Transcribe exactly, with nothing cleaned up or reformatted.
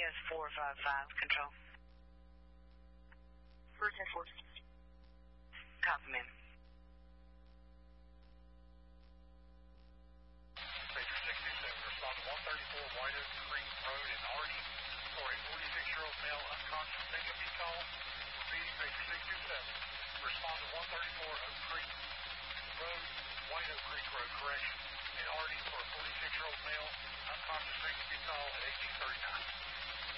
S four five five, control. First and fourth. Copy, ma'am. Pager six two seven, respond to one thirty-four White Oak Creek Road in Artie for a forty-six-year-old male unconscious negative call. Repeating, pager six two seven, respond to one thirty-four Oak Creek Road, White Oak Creek Road, correction, in Artie for a forty-six-year-old male unconscious negative call at eighteen thirty-nine.